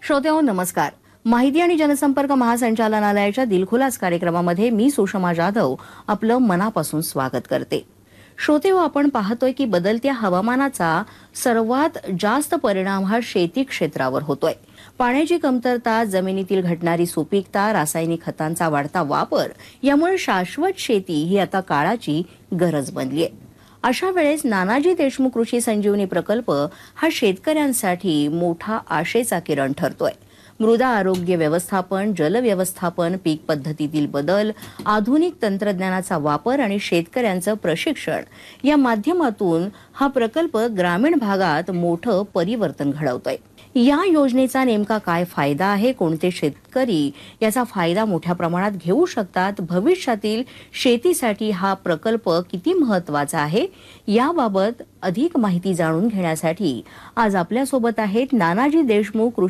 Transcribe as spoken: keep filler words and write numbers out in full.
श्रोतेहो नमस्कार. माहिती आणि जनसंपर्क महासंचालनालयाच्या दिलखुलास कार्यक्रमामध्ये मी सुषमा जाधव आपलं मनापासून स्वागत करते. श्रोतेहो, आपण पाहतोय की बदलत्या हवामानाचा सर्वात जास्त परिणाम हा शेती क्षेत्रावर होतोय. पाण्याची कमतरता, जमिनीतील घटणारी सुपीकता, रासायनिक खतांचा वाढता वापर यामुळे शाश्वत शेती ही आता काळाची गरज बनलीय. अशा वेळेस नानाजी देशमुख कृषी संजीवनी प्रकल्प हा शेतकऱ्यांसाठी मोठा आशेचा किरण ठरतोय. मृदा आरोग्य व्यवस्थापन, जल व्यवस्थापन, पीक पद्धतीतील बदल, आधुनिक तंत्रज्ञानाचा वापर आणि शेतकऱ्यांचं प्रशिक्षण या माध्यमातून हा प्रकल्प ग्रामीण भागात मोठं परिवर्तन घडवतोय. या योजनेचा नेमका काय फायदा आहे, कोणते शेतकरी याचा फायदा मोठ्या प्रमाणात घेऊ शकतात, भविष्यातील शेतीसाठी हा प्रकल्प किती महत्त्वाचा आहे, याबाबत अधिक माहिती जाणून घेण्यासाठी आज आपल्या सोबत आहेत नानाजी देशमुख